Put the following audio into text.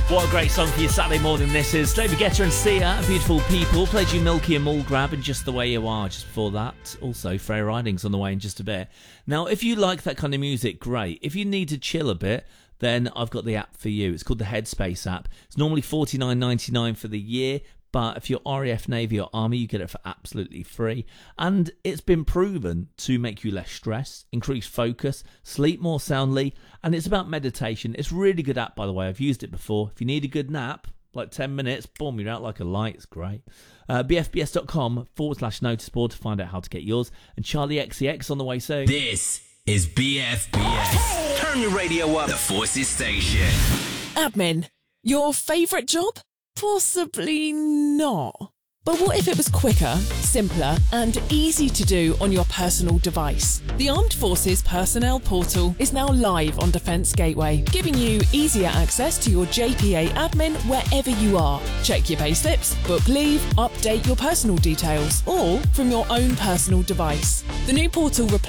What a great song for your Saturday morning this is. David Guetta and Sia, Beautiful People. Played you Milky and Mall Grab and Just the Way You Are just before that. Also, Freya Riding's on the way in just a bit. Now, if you like that kind of music, great. If you need to chill a bit, then I've got the app for you. It's called the Headspace app. It's normally $49.99 for the year, but if you're RAF, Navy or Army, you get it for absolutely free. And it's been proven to make you less stressed, increase focus, sleep more soundly, and it's about meditation. It's a really good app, by the way. I've used it before. If you need a good nap, like 10 minutes, boom, you're out like a light. It's great. bfbs.com/noticeboard to find out how to get yours. And Charlie XCX on the way soon. This is BFBS. Turn your radio up. The Forces Station. Admin, your favourite job? Possibly not. But what if it was quicker, simpler and easy to do on your personal device? The Armed Forces Personnel Portal is now live on Defence Gateway, giving you easier access to your JPA admin wherever you are. Check your payslips, book leave, update your personal details, all from your own personal device. The new portal